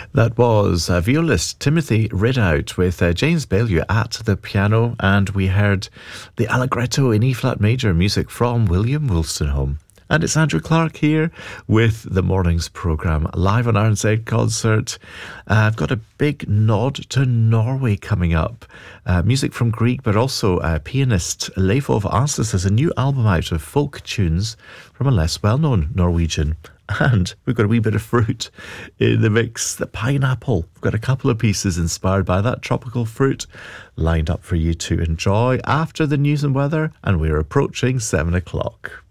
That was violist Timothy Ridout with James Baillieu at the piano, and we heard the Allegretto in E-flat major, music from William Wolstenholme. And it's Andrew Clark here with the morning's programme, live on RNZ Concert. I've got a big nod to Norway coming up. Music from Grieg, but also pianist Leif Ove Ansnes has a new album out of folk tunes from a less well-known Norwegian. And we've got a wee bit of fruit in the mix, the pineapple. We've got a couple of pieces inspired by that tropical fruit lined up for you to enjoy after the news and weather, and we're approaching 7 o'clock.